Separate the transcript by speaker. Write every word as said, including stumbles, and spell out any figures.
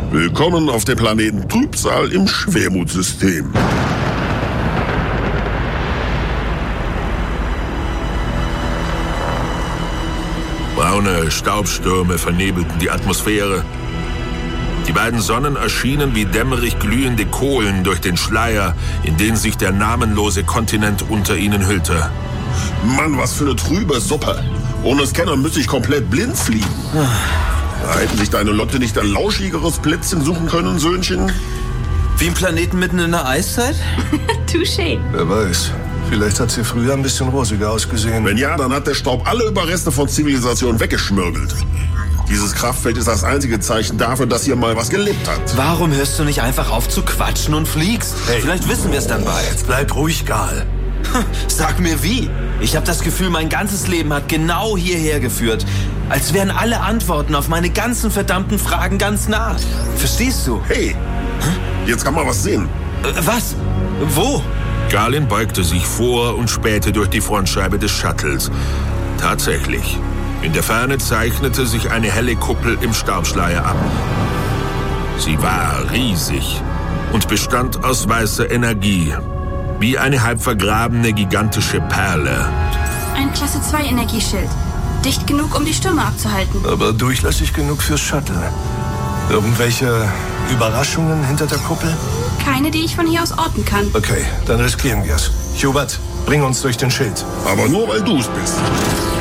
Speaker 1: Willkommen auf dem Planeten Trübsal im Schwermutsystem.
Speaker 2: Braune Staubstürme vernebelten die Atmosphäre. Die beiden Sonnen erschienen wie dämmerig glühende Kohlen durch den Schleier, in den sich der namenlose Kontinent unter ihnen hüllte.
Speaker 1: Mann, was für eine trübe Suppe. Ohne Scanner müsste ich komplett blind fliegen. Hätten sich deine Lotte nicht ein lauschigeres Plätzchen suchen können, Söhnchen?
Speaker 3: Wie ein Planeten mitten in der Eiszeit?
Speaker 4: Touché.
Speaker 5: Wer weiß. Vielleicht hat sie früher ein bisschen rosiger ausgesehen.
Speaker 1: Wenn ja, dann hat der Staub alle Überreste von Zivilisation weggeschmirgelt. Dieses Kraftfeld ist das einzige Zeichen dafür, dass hier mal was gelebt hat.
Speaker 3: Warum hörst du nicht einfach auf zu quatschen und fliegst?
Speaker 5: Hey.
Speaker 3: Vielleicht wissen wir es dann bald.
Speaker 5: Jetzt bleib ruhig, Gal.
Speaker 3: Sag mir wie. Ich habe das Gefühl, mein ganzes Leben hat genau hierher geführt. Als wären alle Antworten auf meine ganzen verdammten Fragen ganz nah. Verstehst du?
Speaker 1: Hey, jetzt kann man was sehen.
Speaker 3: Äh, was? Wo?
Speaker 2: Galen beugte sich vor und spähte durch die Frontscheibe des Shuttles. Tatsächlich. In der Ferne zeichnete sich eine helle Kuppel im Staubschleier ab. Sie war riesig und bestand aus weißer Energie, wie eine halb vergrabene gigantische Perle.
Speaker 4: Ein Klasse zwei Energieschild. Dicht genug, um die Stürme abzuhalten.
Speaker 5: Aber durchlässig genug fürs Shuttle. Irgendwelche Überraschungen hinter der Kuppel?
Speaker 4: Keine, die ich von hier aus orten kann.
Speaker 5: Okay, dann riskieren wir's. Hubert, bring uns durch den Schild.
Speaker 1: Aber nur, weil du es bist.